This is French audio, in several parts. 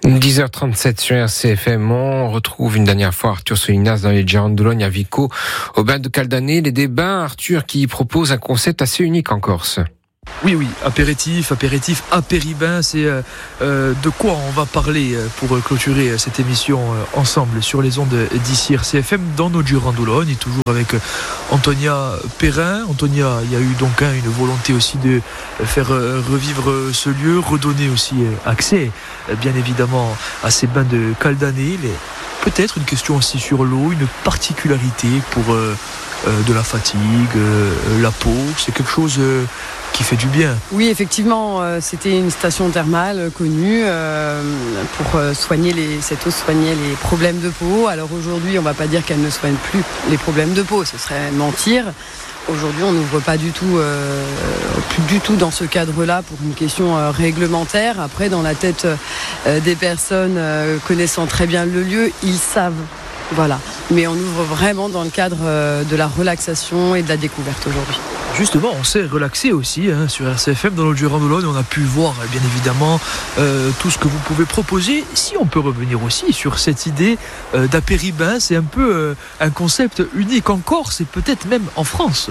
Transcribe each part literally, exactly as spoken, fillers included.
dix heures trente-sept sur R C F M, on retrouve une dernière fois Arthur Solinas dans les Girandologne à Vico, au bain de Caldané. Les débats, Arthur, qui propose un concept assez unique en Corse. Oui, oui, apéritif, apéritif, apéribin, c'est euh, euh, de quoi on va parler pour clôturer cette émission euh, ensemble sur les ondes d'ici R C F M dans nos Girandologne, et toujours avec Antonia Perrin. Antonia, il y a eu donc hein, une volonté aussi de faire euh, revivre ce lieu, redonner aussi euh, accès, euh, bien évidemment, à ces bains de Caldané. Les... Peut-être une question aussi sur l'eau, une particularité pour euh, euh, de la fatigue, euh, la peau, c'est quelque chose... Euh, qui fait du bien. Oui, effectivement, euh, c'était une station thermale euh, connue euh, pour euh, soigner les, cette eau soignait les problèmes de peau. Alors aujourd'hui, on ne va pas dire qu'elle ne soigne plus les problèmes de peau, ce serait mentir. Aujourd'hui, on n'ouvre pas du tout, euh, plus du tout dans ce cadre-là pour une question euh, réglementaire. Après, dans la tête euh, des personnes euh, connaissant très bien le lieu, ils savent. Voilà. Mais on ouvre vraiment dans le cadre euh, de la relaxation et de la découverte aujourd'hui. Justement, on s'est relaxé aussi hein, sur R C F M dans notre Girandologne. On a pu voir bien évidemment euh, tout ce que vous pouvez proposer. Si on peut revenir aussi sur cette idée euh, d'apéribin, c'est un peu euh, un concept unique en Corse et peut-être même en France.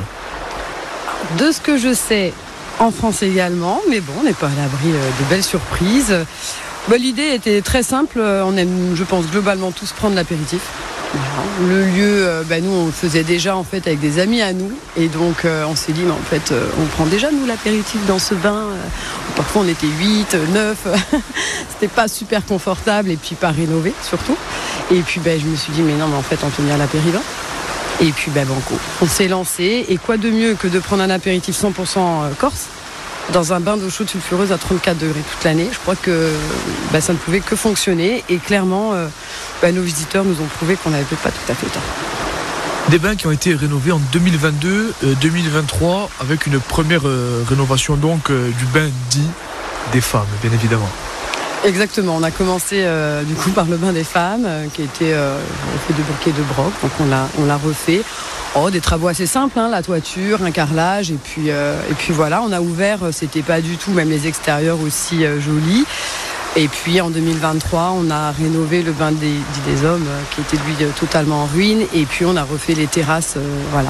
De ce que je sais, en France également, mais bon, on n'est pas à l'abri euh, de belles surprises. Bah, l'idée était très simple. On aime, je pense, globalement tous prendre l'apéritif. Voilà. Le lieu, euh, bah, nous on le faisait déjà en fait avec des amis à nous, et donc euh, on s'est dit mais en fait euh, on prend déjà nous l'apéritif dans ce bain. Euh, parfois on était huit, neuf, c'était pas super confortable et puis pas rénové surtout. Et puis bah, je me suis dit mais non mais en fait on peut tenir l'apérivin. Et puis bah, banco, on s'est lancé, et quoi de mieux que de prendre un apéritif cent pour cent corse dans un bain d'eau chaude sulfureuse à trente-quatre degrés toute l'année. Je crois que bah, ça ne pouvait que fonctionner, et clairement euh, bah, nos visiteurs nous ont prouvé qu'on n'avait peut-être pas tout à fait tort. Des bains qui ont été rénovés en deux mille vingt-deux deux mille vingt-trois avec une première euh, rénovation donc euh, du bain dit des femmes, bien évidemment. Exactement, on a commencé euh, du coup par le bain des femmes euh, qui a été euh, fait de briquet de broc, donc on l'a, on l'a refait. Oh, des travaux assez simples, hein, la toiture, un carrelage, et puis, euh, et puis voilà, on a ouvert, c'était pas du tout, même les extérieurs aussi euh, jolis. Et puis en deux mille vingt-trois, on a rénové le bain des, des, des hommes, euh, qui était lui euh, totalement en ruine, et puis on a refait les terrasses, euh, voilà,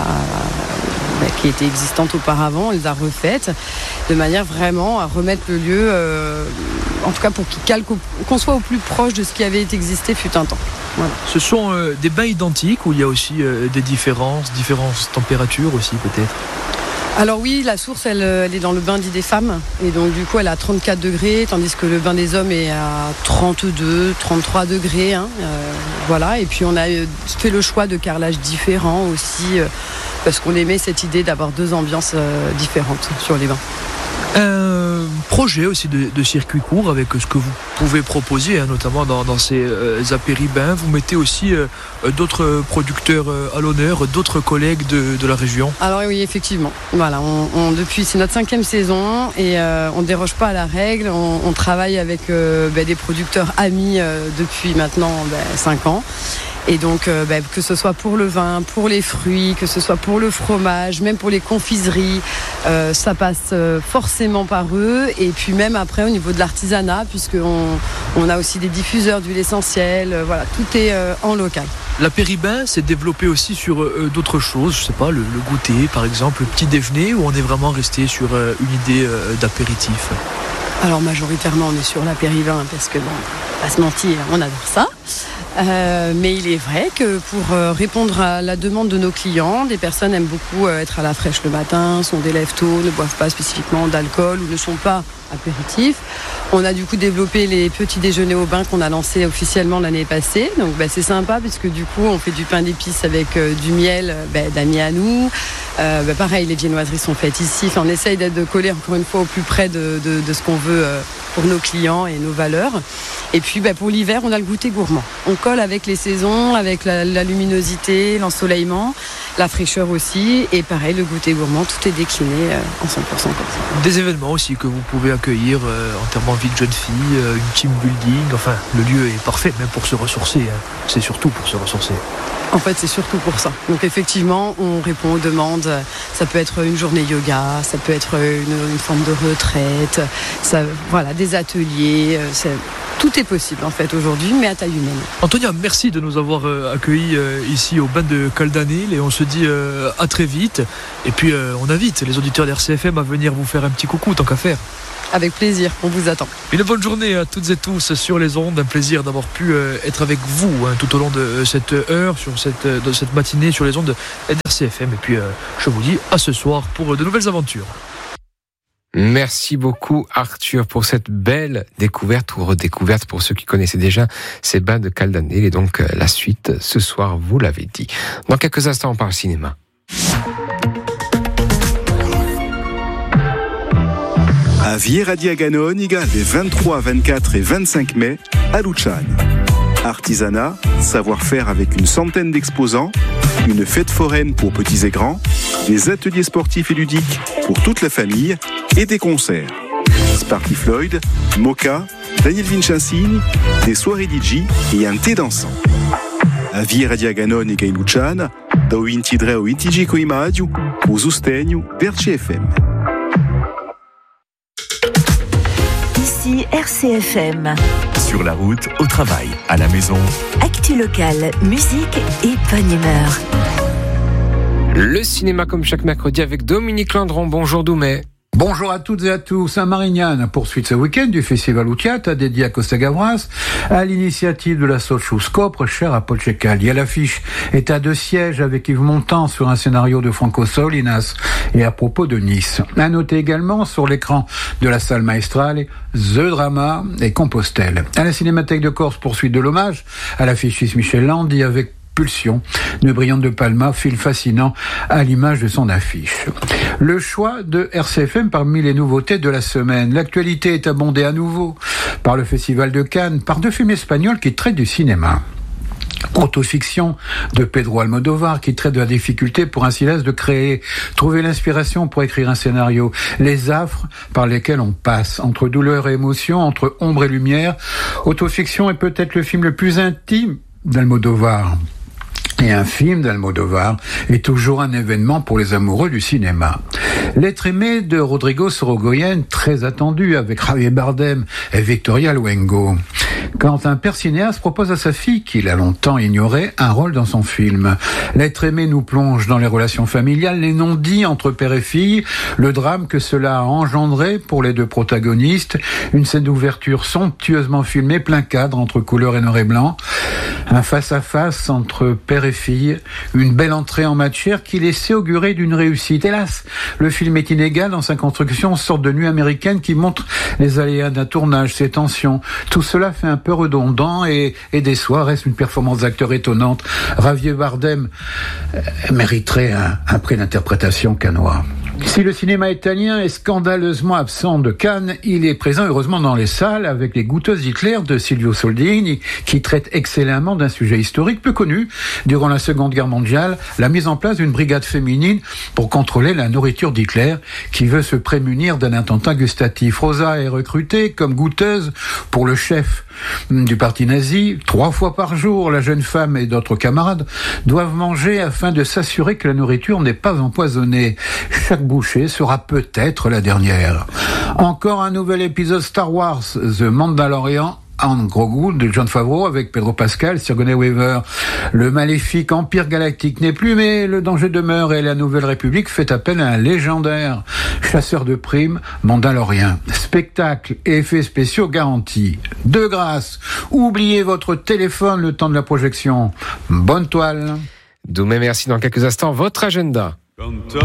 euh, qui étaient existantes auparavant, on les a refaites, de manière vraiment à remettre le lieu, euh, en tout cas pour qu'il calque, au, qu'on soit au plus proche de ce qui avait existé fut un temps. Voilà. Ce sont euh, des bains identiques où il y a aussi euh, des différences, différentes températures aussi peut-être? Alors oui, la source elle, elle est dans le bain dit des femmes, et donc du coup elle est à trente-quatre degrés, tandis que le bain des hommes est à trente-deux, trente-trois degrés, hein, euh, voilà. Et puis on a fait le choix de carrelage différents aussi, euh, parce qu'on aimait cette idée d'avoir deux ambiances euh, différentes sur les bains. Un projet aussi de, de circuit court avec ce que vous pouvez proposer, hein, notamment dans, dans ces euh, apéribins. Vous mettez aussi euh, d'autres producteurs euh, à l'honneur, d'autres collègues de, de la région. Alors oui, effectivement. Voilà, on, on, depuis c'est notre cinquième saison, et euh, on ne déroge pas à la règle. On, on travaille avec euh, bah, des producteurs amis euh, depuis maintenant bah, cinq ans. Et donc, euh, bah, que ce soit pour le vin, pour les fruits, que ce soit pour le fromage, même pour les confiseries, euh, ça passe euh, forcément par eux. Et puis même après, au niveau de l'artisanat, puisqu'on on a aussi des diffuseurs d'huile essentielle, euh, voilà, tout est euh, en local. L'apéribin s'est développé aussi sur euh, d'autres choses, je sais pas, le, le goûter par exemple, le petit déjeuner, ou on est vraiment resté sur euh, une idée euh, d'apéritif? Alors majoritairement, on est sur l'apérivin parce que, bon, pas se mentir, on adore ça. Euh, mais il est vrai que pour euh, répondre à la demande de nos clients, des personnes aiment beaucoup euh, être à la fraîche le matin, sont des lèvres tôt, ne boivent pas spécifiquement d'alcool ou ne sont pas apéritifs. On a du coup développé les petits déjeuners au bain qu'on a lancé officiellement l'année passée. Donc bah, c'est sympa puisque du coup on fait du pain d'épices avec euh, du miel bah, d'amis à nous. Euh, bah, pareil, les viennoiseries sont faites ici. Enfin, on essaye d'être de coller encore une fois au plus près de, de, de ce qu'on veut euh, pour nos clients et nos valeurs. Et puis bah, pour l'hiver, on a le goûter gourmand. On colle avec les saisons, avec la, la luminosité, l'ensoleillement, la fraîcheur aussi. Et pareil, le goûter gourmand, tout est décliné euh, en cent pour cent comme ça. Des événements aussi que vous pouvez accueillir, euh, enterrement vie de jeune fille, euh, une team building. Enfin, le lieu est parfait, même pour se ressourcer. Hein. C'est surtout pour se ressourcer. En fait, c'est surtout pour ça. Donc effectivement, on répond aux demandes. Ça peut être une journée yoga, ça peut être une, une forme de retraite, ça, voilà, des ateliers. C'est tout est possible en fait aujourd'hui, mais à taille humaine. Antonia, merci de nous avoir euh, accueillis euh, ici au bain de Caldanil et on se dit euh, à très vite. Et puis euh, on invite les auditeurs d'R C F M à venir vous faire un petit coucou tant qu'à faire. Avec plaisir, on vous attend. Une bonne journée à toutes et tous sur les ondes. Un plaisir d'avoir pu euh, être avec vous hein, tout au long de euh, cette heure, sur cette, euh, de cette matinée sur les ondes d'R C F M. Et puis euh, je vous dis à ce soir pour euh, de nouvelles aventures. Merci beaucoup Arthur pour cette belle découverte ou redécouverte pour ceux qui connaissaient déjà ces bains de Caldanil. Et donc euh, la suite ce soir, vous l'avez dit. Dans quelques instants, on parle cinéma. À Vieira Diaganon, égale les vingt-trois, vingt-quatre et vingt-cinq mai à Luchan. Artisanat, savoir-faire avec une centaine d'exposants, une fête foraine pour petits et grands, des ateliers sportifs et ludiques pour toute la famille et des concerts. Sparky Floyd, Moka, Daniel Vincensini, des soirées D J et un thé dansant. A Vieira Diaganon e Luchan, da o vintidré ao vintidcinco de maio, o sostegno d'R C F M. Ici R C F M. Sur la route, au travail, à la maison. Actu locale, musique et bonne humeur. Le cinéma comme chaque mercredi avec Dominique Landron. Bonjour Doumé. Bonjour à toutes et à tous. Saint-Marignan poursuit ce week-end du Festival Utiata dédié à Costa Gavras à l'initiative de la Socius Copre, chère à Paul Cecali. À l'affiche est à deux sièges avec Yves Montand sur un scénario de Franco Solinas et à propos de Nice. À noter également sur l'écran de la salle maestrale The Drama et Compostelle. À la Cinémathèque de Corse, poursuite de l'hommage à l'affiche Michel Landi avec Pulsion de Brian De Palma, film fascinant à l'image de son affiche. Le choix de R C F M parmi les nouveautés de la semaine. L'actualité est abondée à nouveau par le Festival de Cannes, par deux films espagnols qui traitent du cinéma. Autofiction de Pedro Almodóvar qui traite de la difficulté pour un cinéaste de créer, trouver l'inspiration pour écrire un scénario, les affres par lesquels on passe, entre douleur et émotion, entre ombre et lumière. Autofiction est peut-être le film le plus intime d'Almodóvar. Et un film d'Almodóvar est toujours un événement pour les amoureux du cinéma. L'être aimé de Rodrigo Sorogoyen, très attendu avec Javier Bardem et Victoria Luengo. Quand un père cinéaste propose à sa fille, qu'il a longtemps ignoré, un rôle dans son film. L'être aimé nous plonge dans les relations familiales, les non-dits entre père et fille, le drame que cela a engendré pour les deux protagonistes, une scène d'ouverture somptueusement filmée, plein cadre entre couleur et noir et blanc, un face-à-face entre père et fille, une belle entrée en matière qui laissait augurer d'une réussite. Hélas, le film est inégal dans sa construction, sorte de nuit américaine qui montre les aléas d'un tournage, ses tensions. Tout cela fait un peu redondant et, et déçoit. Reste une performance d'acteur étonnante. Javier Bardem euh, mériterait un, un prix d'interprétation cannois. Si le cinéma italien est scandaleusement absent de Cannes, il est présent heureusement dans les salles avec Les Goûteuses d'Hitler de Silvio Soldini, qui traite excellemment d'un sujet historique peu connu. Durant la Seconde Guerre mondiale, la mise en place d'une brigade féminine pour contrôler la nourriture d'Hitler, qui veut se prémunir d'un attentat gustatif. Rosa est recrutée comme goûteuse pour le chef du parti nazi. Trois fois par jour, la jeune femme et d'autres camarades doivent manger afin de s'assurer que la nourriture n'est pas empoisonnée. Chaque bouchée sera peut-être la dernière. Encore un nouvel épisode Star Wars, The Mandalorian, en gros goût de Jon Favreau avec Pedro Pascal, Sigourney Weaver. Le maléfique Empire Galactique n'est plus, mais le danger demeure et la Nouvelle République fait appel à un légendaire chasseur de primes, Mandalorien. Spectacle et effets spéciaux garantis. De grâce, oubliez votre téléphone le temps de la projection. Bonne toile. Doumé, merci. Dans quelques instants, votre agenda.